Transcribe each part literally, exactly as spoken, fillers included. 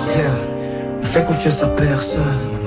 Yeah, ne fais confiance à personne.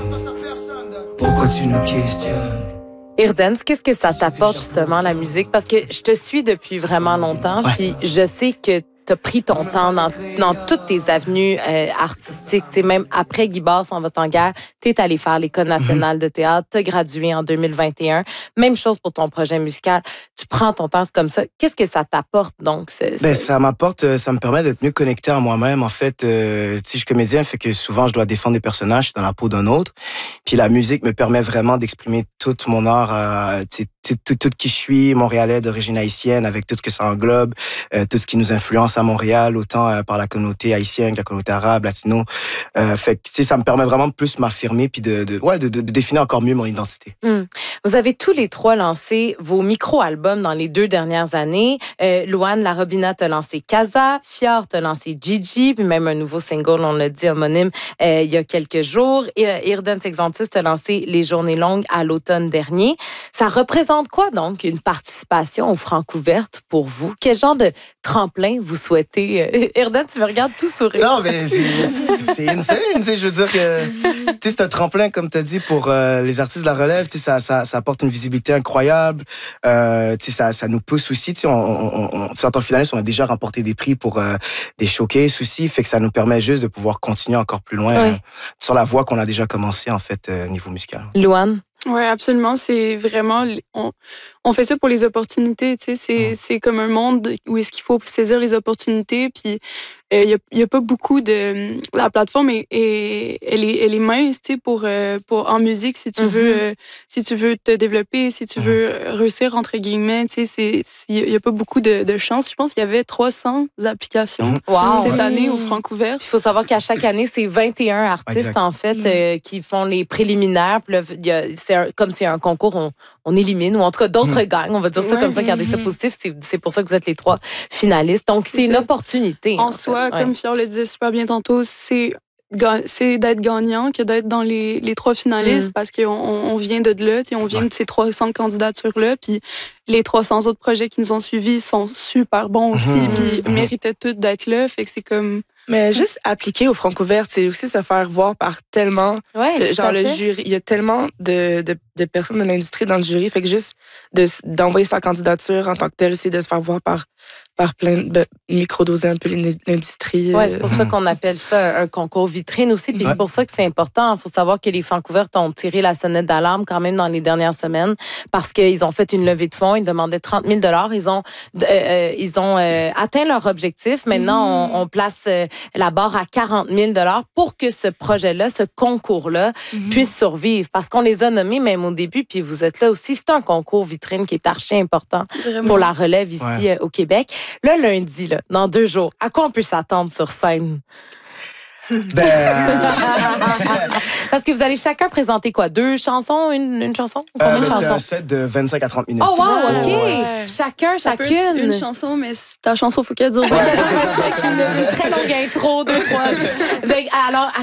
Pourquoi tu nous questionnes? Irdance, qu'est-ce que ça t'apporte justement la musique? Parce que je te suis depuis vraiment longtemps, Ouais. puis je sais que t'as pris ton temps dans, dans toutes tes avenues euh, artistiques. T'sais, même après Guy Barre s'en va en guerre, t'es allé faire l'École nationale mm-hmm. de théâtre, t'as gradué en deux mille vingt et un. Même chose pour ton projet musical. Tu prends ton temps comme ça. Qu'est-ce que ça t'apporte donc? C'est, c'est... Ben, ça m'apporte, ça me permet d'être mieux connecté à moi-même. En fait, euh, je suis comédien, fait que souvent je dois défendre des personnages, je suis dans la peau d'un autre. Puis la musique me permet vraiment d'exprimer tout mon art, euh, tout, tout, tout qui je suis, montréalais d'origine haïtienne, avec tout ce que ça englobe, euh, tout ce qui nous influence à Montréal, autant euh, par la communauté haïtienne que la communauté arabe, latino. Euh, fait que, tu sais, ça me permet vraiment de plus m'affirmer puis de, de, ouais, de, de, de définir encore mieux mon identité. Mm. Vous avez tous les trois lancé vos micro-albums dans les deux dernières années. Euh, Louane Larobina t'a lancé Casa, Fior t'a lancé Gigi, puis même un nouveau single, on l'a dit, homonyme, euh, il y a quelques jours. Et euh, Irdance Exantus t'a lancé Les Journées Longues à l'automne dernier. Ça représente quoi, donc, une participation aux Francouvertes pour vous? Quel genre de tremplin vous souhaitez? Irdance, tu me regardes tout sourire. Non, mais c'est, c'est insane, tu sais, je veux dire que, tu sais, c'est un tremplin, comme tu as dit, pour euh, les artistes de la relève, tu sais, ça, ça, ça apporte une visibilité incroyable, euh, tu sais, ça, ça nous pousse aussi, tu sais, on, on, on, en tant que finaliste, on a déjà remporté des prix pour euh, des showcases aussi, fait que ça nous permet juste de pouvoir continuer encore plus loin oui. euh, sur la voie qu'on a déjà commencé, en fait, euh, niveau musical. Louane? Oui, absolument. C'est vraiment... On, on fait ça pour les opportunités, tu sais. C'est, mmh. c'est comme un monde où est-ce qu'il faut saisir les opportunités. Puis, il euh, n'y a, a pas beaucoup de... La plateforme, est, est, elle, est, elle est mince, tu sais, pour, euh, pour, en musique, si tu, mmh. veux, euh, si tu veux te développer, si tu mmh. veux réussir, entre guillemets, tu sais, il n'y a pas beaucoup de, de chance. Je pense qu'il y avait trois cents applications mmh. wow. cette année au Francouvertes. Il faut savoir qu'à chaque année, c'est vingt et un artistes, exact. en fait, mmh. euh, qui font les préliminaires. Puis là, y a, c'est un, comme c'est un concours, on, on élimine, ou en tout cas, d'autres mmh. gagnent. On va dire ça ouais, comme ça, garder mmh. ça positif. C'est, c'est pour ça que vous êtes les trois finalistes. Donc, c'est, c'est une opportunité. En, en soi, ouais. comme Fior le disait super bien tantôt, c'est, c'est d'être gagnant que d'être dans les, les trois finalistes mmh. parce qu'on on vient de là, on vient ouais. de ces trois cents candidatures-là. Puis les trois cents autres projets qui nous ont suivis sont super bons aussi, mmh. puis mmh. méritaient tous d'être là. Fait que c'est comme... Mais juste appliquer aux Francouvertes, c'est aussi se faire voir par tellement... Ouais, de, genre le jury, il y a tellement de, de, de personnes de l'industrie dans le jury, fait que juste de, d'envoyer sa candidature en tant que telle, c'est de se faire voir par, par plein de micro-doser un peu l'industrie. Oui, c'est pour ça qu'on appelle ça un concours vitrine aussi, puis ouais. c'est pour ça que c'est important. Il faut savoir que les Francouvertes ont tiré la sonnette d'alarme quand même dans les dernières semaines parce qu'ils ont fait une levée de fonds, ils demandaient trente mille dollars. Ils ont, euh, ils ont euh, atteint leur objectif. Maintenant, mmh. on, on place... Euh, la barre à quarante mille dollars pour que ce projet-là, ce concours-là, mm-hmm. puisse survivre. Parce qu'on les a nommés même au début, puis vous êtes là aussi. C'est un concours vitrine qui est archi important Vraiment? pour la relève ici ouais. au Québec. Le lundi, là, dans deux jours, à quoi on peut s'attendre sur scène? Ben... Parce que vous allez chacun présenter quoi? Deux chansons? Une, une chanson? Combien euh, de ben, chansons? C'est un set de vingt-cinq à trente minutes. Oh wow, OK! Ouais. Chacun, ça chacune. Peut être une chanson, mais ta chanson, il faut qu'elle dure. Ouais, une très longue intro, deux, trois. Donc, alors, à